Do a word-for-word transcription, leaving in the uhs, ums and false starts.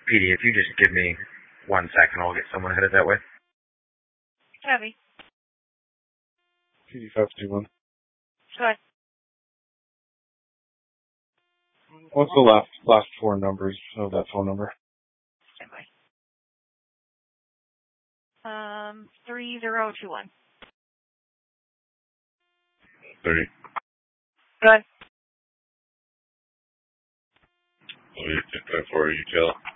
Petey, if you just give me one second, I'll get someone headed that way. Copy. P D five two one. Go ahead. What's the last last four numbers of that phone number? Stand by. Um, three zero two one. Thirty. Go ahead. What do you think that for, you tell?